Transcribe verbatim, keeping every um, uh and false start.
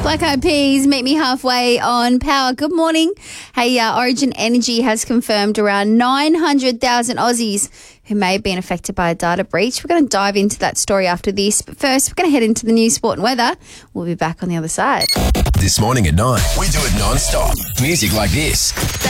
Black Eyed Peas, Meet Me Halfway on Power. Good morning. Hey, uh, Origin Energy has confirmed around nine hundred thousand Aussies who may have been affected by a data breach. We're going to dive into that story after this. But first, we're going to head into the news, sport and weather. We'll be back on the other side. This morning at nine, we do it non-stop. Music like this.